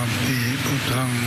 ปิพุทธัง